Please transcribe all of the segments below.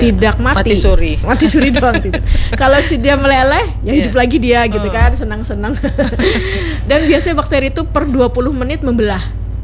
tidak mati suri doang tidak. Kalau sudah meleleh ya hidup lagi dia gitu kan, senang-senang. Dan biasanya bakteri itu per 20 menit membelah.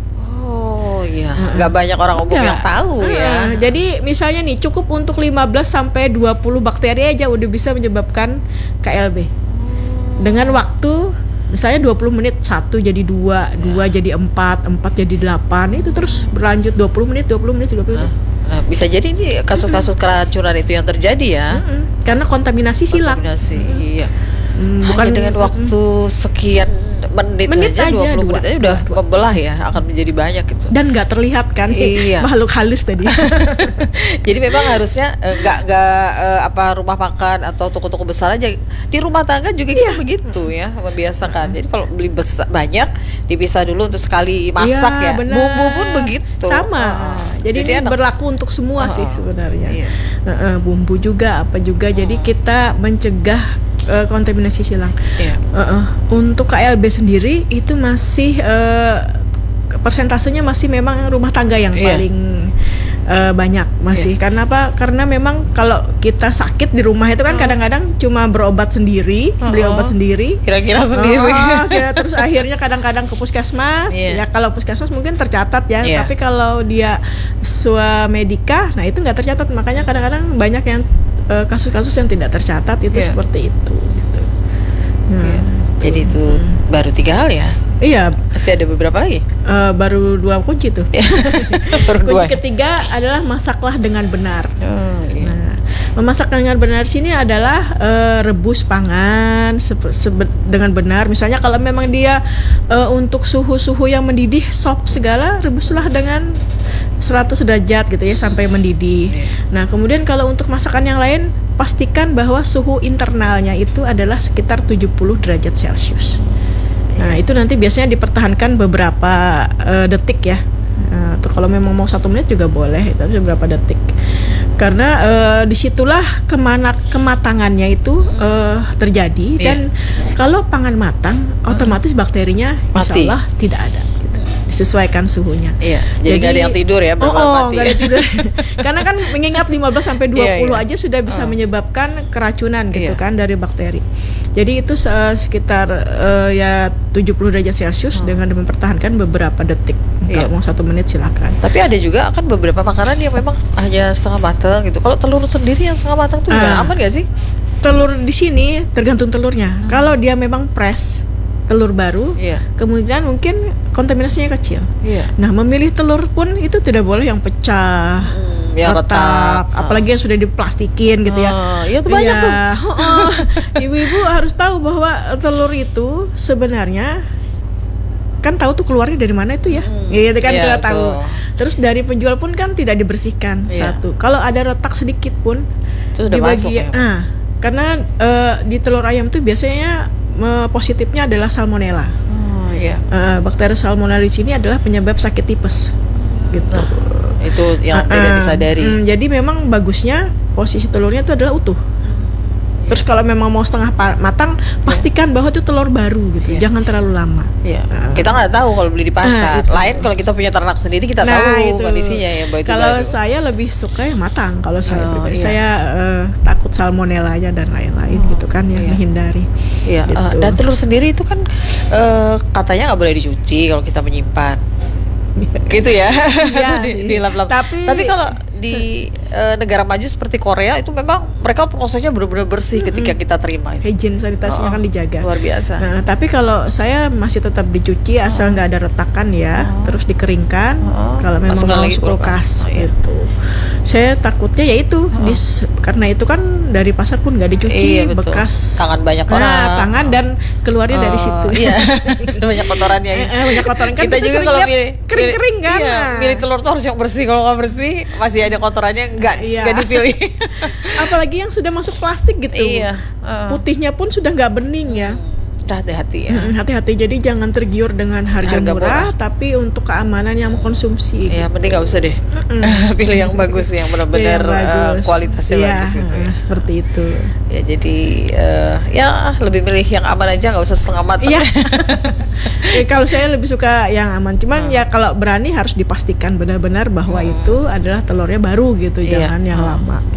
Oh iya, nggak banyak orang umum yang tahu ya. Jadi misalnya nih cukup untuk 15 sampai 20 bakteri aja udah bisa menyebabkan KLB. Dengan waktu misalnya 20 menit 1 jadi 2 jadi 4 jadi 8, itu terus berlanjut 20 menit. Bisa jadi ini kasus-kasus keracunan itu yang terjadi ya. Karena kontaminasi silak. Iya. Bukan dengan waktu sekian menit saja 20 menit aja udah membelah ya, akan menjadi banyak gitu. Dan nggak terlihat kan makhluk halus tadi. Jadi memang harusnya nggak rumah makan atau toko-toko besar aja, di rumah tangga juga kita begitu ya, membiasakan. Jadi kalau beli banyak dipisah dulu untuk sekali masak ya. Benar. Bumbu pun begitu. Sama. Jadi ini berlaku untuk semua sih sebenarnya. Bumbu juga apa juga. Jadi kita mencegah kontaminasi silang. Untuk KLB sendiri itu masih persentasenya masih memang rumah tangga yang paling banyak masih. Karena apa? Karena memang kalau kita sakit di rumah itu kan kadang-kadang cuma berobat sendiri, beli obat sendiri, kira-kira sendiri. Terus akhirnya kadang-kadang ke puskesmas. Ya kalau puskesmas mungkin tercatat ya, tapi kalau dia swamedika, nah itu nggak tercatat. Makanya kadang-kadang banyak yang kasus-kasus yang tidak tercatat itu seperti itu gitu. Jadi itu baru 3 hal ya? Iya. Masih ada beberapa lagi? Baru 2 kunci tuh. Kunci ketiga adalah masaklah dengan benar. Memasak dengan benar sini adalah rebus pangan dengan benar. Misalnya kalau memang dia untuk suhu yang mendidih, sop segala, rebuslah dengan 100 derajat gitu ya sampai mendidih. Nah, kemudian kalau untuk masakan yang lain, pastikan bahwa suhu internalnya itu adalah sekitar 70 derajat Celcius. Nah, itu nanti biasanya dipertahankan beberapa detik ya. Atau kalau memang mau 1 menit juga boleh, tapi beberapa detik. Karena disitulah kematangannya itu terjadi. Dan kalau pangan matang, otomatis bakterinya insya Allah tidak ada. Disesuaikan suhunya. Jadi nggak ada yang tidur ya, nggak ada tidur. Karena kan mengingat 15 sampai 20 aja sudah bisa menyebabkan keracunan gitu kan dari bakteri. Jadi itu sekitar 70 derajat Celcius dengan mempertahankan beberapa detik. Kalau mau 1 menit silakan. Tapi ada juga kan beberapa makanan yang memang hanya setengah matang gitu. Kalau telur sendiri yang setengah matang tuh aman nggak sih? Telur di sini tergantung telurnya. Kalau dia memang fresh, telur baru, kemudian mungkin kontaminasinya kecil. Nah, memilih telur pun itu tidak boleh yang pecah, retak, apalagi yang sudah diplastikin gitu ya. Itu banyak tuh. Ibu-ibu harus tahu bahwa telur itu sebenarnya kan tahu tuh keluarnya dari mana itu ya. Gitu kan kita tahu. Terus dari penjual pun kan tidak dibersihkan satu. Kalau ada retak sedikit pun itu sudah masuk ya. Karena di telur ayam tuh biasanya positifnya adalah salmonella. Bakteri salmonella di sini adalah penyebab sakit tipes. Gitu. Itu yang tidak disadari. Jadi memang bagusnya posisi telurnya itu adalah utuh. Terus kalau memang mau setengah matang, pastikan bahwa itu telur baru gitu. Jangan terlalu lama. Kita nggak tahu kalau beli di pasar. Lain kalau kita punya ternak sendiri, kita tahu kondisinya ya. Kalau saya lebih suka yang matang. Kalau saya pribadi, saya takut salmonellanya dan lain-lain gitu kan, yang menghindari. Gitu. Dan telur sendiri itu kan katanya nggak boleh dicuci kalau kita menyimpan. Gitu ya. Di lap-lap. Tapi kalau di negara maju seperti Korea itu memang mereka prosesnya benar-benar bersih ketika kita terima itu. Hygiene sanitasinya kan dijaga. Luar biasa. Nah, tapi kalau saya masih tetap dicuci asal nggak ada retakan ya, terus dikeringkan. Kalau memang mau masuk kulkas itu. Saya takutnya yaitu karena itu kan dari pasar pun nggak dicuci, bekas tangan banyak orang. Tangan dan keluarnya dari situ. Banyak kotorannya. Banyak kotoran kan. Kita juga kalau kering-kering kan. Milih telur tuh harus yang bersih. Kalau nggak bersih masih ada kotorannya nggak dipilih. Apalagi yang sudah masuk plastik gitu. Putihnya pun sudah nggak bening ya. Hati-hati ya. Hati-hati, jadi jangan tergiur dengan harga murah, tapi untuk keamanan yang mengkonsumsi. Mending nggak usah deh. Pilih yang bagus, yang benar-benar kualitasnya bagus gitu. Seperti itu. Ya jadi lebih milih yang aman aja, nggak usah setengah matang. Kalau saya lebih suka yang aman. Cuman ya kalau berani harus dipastikan benar-benar bahwa itu adalah telurnya baru gitu, jangan yang lama.